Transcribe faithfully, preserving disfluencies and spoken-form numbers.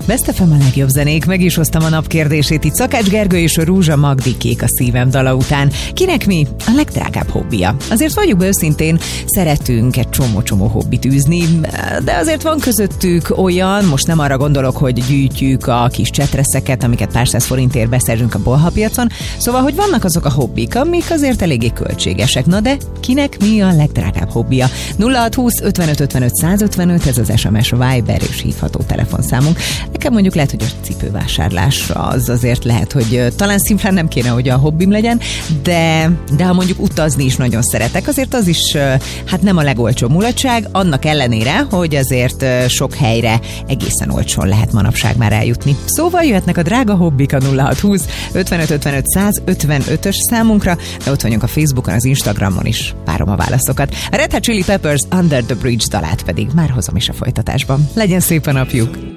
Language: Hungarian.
Best ef em a legjobb zenék, meg is hoztam a nap kérdését itt Szakács Gergő és Rózsa Magdikék a szívem dala után. Kinek mi a legdrágább hobbija? Azért vagyunk be őszintén, szeretünk egy csomó-csomó hobbit űzni, de azért van közöttük olyan, most nem arra gondolok, hogy gyűjtjük a kis csetreszeket, amiket pár száz forintért beszerzünk a bolhapiacon, szóval, hogy vannak azok a hobbik, amik azért eléggé költségesek. Na de kinek mi a legdrágább hobbija? nulla hat húsz ötvenöt ötvenöt százötvenöt, ez az es em es, Viber és hívható telefonszámunk. Nekem mondjuk lehet, hogy a cipővásárlás az azért lehet, hogy talán szimplán nem kéne, hogy a hobbim legyen, de, de ha mondjuk utazni is nagyon szeretek, azért az is hát nem a legolcsóbb mulatság, annak ellenére, hogy azért sok helyre egészen olcsón lehet manapság már eljutni. Szóval jöhetnek a drága hobbik a nulla hat húsz ötvenöt ötvenöt százötvenötös számunkra, de ott vagyunk a Facebookon, az Instagramon is. Várom a válaszokat. A Red Hot Chili Peppers Under the Bridge dalát pedig már hozom is a folytatásban. Legyen szép a napjuk!